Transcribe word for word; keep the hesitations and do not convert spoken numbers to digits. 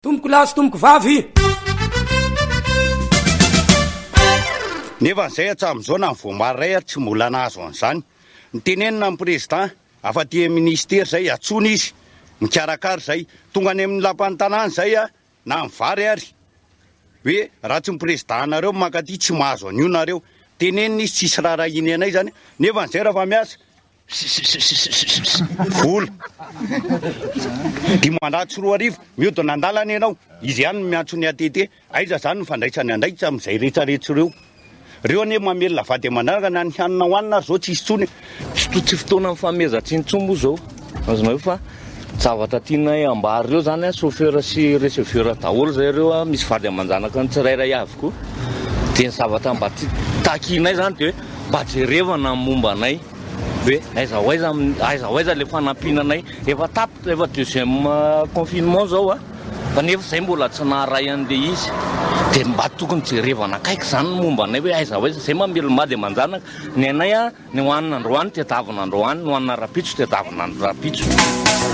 Tomboko lahy tomboko vavy. Nefa zay hatramizao na voamaray tsy mbola nahazo an'izany. Nitenenina amin'ny président afa-ty ministère zay atsony izy mikarakara zay tonga any amin'ny lapan'ny tanàna zay a na mivary ary hoe raha tsy ny président nareo makaty tsy mahazo an'io nareo tenenina izy tsisy raha rahiny anay zany nefa zay raha fa miasa vola dimanjato roa arivo mihodina andalana ianao izy ihany miantso ny atete aiza zany ny fandraisany andraikitra amin'izay rehetrarehetra ireo reo ane mamelona vady amanaraka na ny hanina hoanina ary zao tsisy tsony tsy fotoana amin'ny famezatsiny zao azonao fa zavatra tianay ambary reo zany a chauffeur sy receveur daholo zay reo a misy vady amanjanaka ny tsirairay avy koa dia ny zavatra mba takinay zany de mba jerevana momba anay hoe aiza hoaiza aiza hoaiza le fanampinanay efa tapitra efa deuxième confinement zao a fa nefa zay mbola tsy naharay an'le izy dia mba tokony jerevana akaiky zany momba anay hoe aiza hoaiza zay mamelomady amanjanaka ny anay a ny hoanina androany tetavina androany ny hoanina rapitso tetavina rapitso